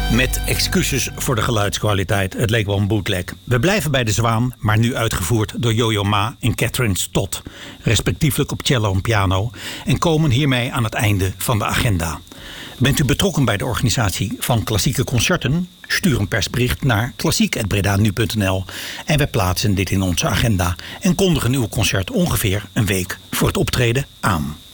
Met excuses voor de geluidskwaliteit. Het leek wel een bootleg. We blijven bij de Zwaan, maar nu uitgevoerd door Yo-Yo Ma en Catherine Stott. Respectievelijk op cello en piano. En komen hiermee aan het einde van de agenda. Bent u betrokken bij de organisatie van klassieke concerten? Stuur een persbericht naar klassiek@bredanu.nl en wij plaatsen dit in onze agenda en kondigen uw concert ongeveer een week voor het optreden aan.